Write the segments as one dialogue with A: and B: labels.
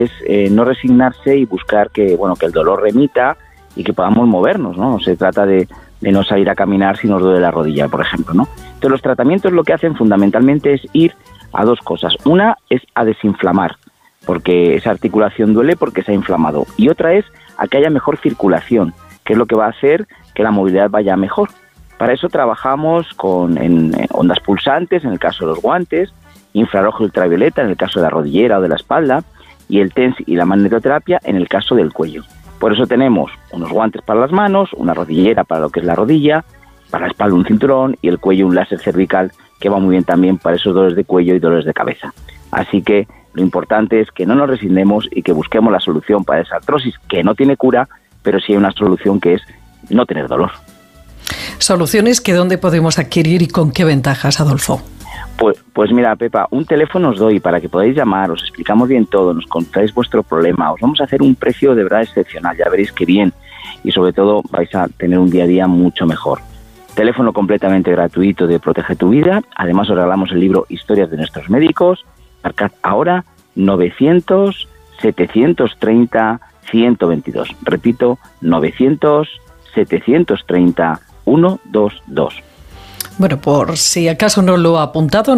A: es no resignarse y buscar que el dolor remita y que podamos movernos, ¿no? No se trata de no salir a caminar si nos duele la rodilla, por ejemplo, ¿no? Entonces los tratamientos lo que hacen fundamentalmente es ir a dos cosas. Una es a desinflamar, porque esa articulación duele porque se ha inflamado. Y otra es a que haya mejor circulación, que es lo que va a hacer que la movilidad vaya mejor. Para eso trabajamos en ondas pulsantes, en el caso de los guantes, infrarrojo y ultravioleta, en el caso de la rodillera o de la espalda, y el TENS y la magnetoterapia en el caso del cuello. Por eso tenemos unos guantes para las manos, una rodillera para lo que es la rodilla, para la espalda un cinturón y el cuello un láser cervical que va muy bien también para esos dolores de cuello y dolores de cabeza. Así que lo importante es que no nos resignemos y que busquemos la solución para esa artrosis que no tiene cura, pero sí hay una solución que es no tener dolor.
B: Soluciones que ¿dónde podemos adquirir y con qué ventajas, Adolfo?
A: Pues mira, Pepa, un teléfono os doy para que podáis llamar, os explicamos bien todo, nos contáis vuestro problema, os vamos a hacer un precio de verdad excepcional, ya veréis que bien, y sobre todo vais a tener un día a día mucho mejor. Teléfono completamente gratuito de Protege tu Vida, además os regalamos el libro Historias de nuestros médicos, marcad ahora 900-730-122, repito, 900-730-122.
B: Bueno, por si acaso no lo ha apuntado,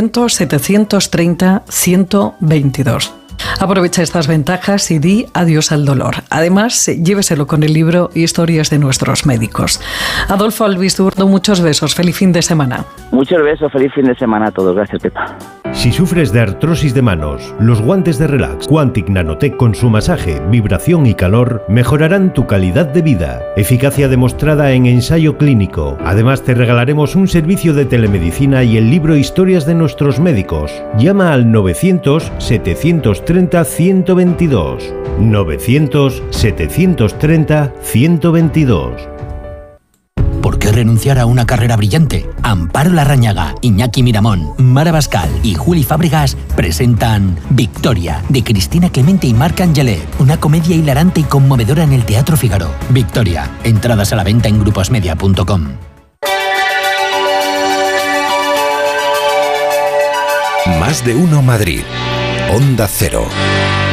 B: 900-730-122. Aprovecha estas ventajas y di adiós al dolor. Además, lléveselo con el libro Historias de nuestros médicos. Adolfo Albizurdo, muchos besos. Feliz fin de semana.
A: Muchos besos. Feliz fin de semana a todos. Gracias, Pepa.
C: Si sufres de artrosis de manos, los guantes de Relax Quantic Nanotech con su masaje, vibración y calor mejorarán tu calidad de vida. Eficacia demostrada en ensayo clínico. Además, te regalaremos un servicio de telemedicina y el libro Historias de nuestros médicos. Llama al 900-730-122. 900-730-122.
D: ¿Por qué renunciar a una carrera brillante? Amparo Larrañaga, Iñaki Miramón, Mara Bascal y Juli Fábregas presentan Victoria, de Cristina Clemente y Marc Angelet, una comedia hilarante y conmovedora en el Teatro Fígaro. Victoria, entradas a la venta en gruposmedia.com.
E: Más de uno Madrid. Onda Cero.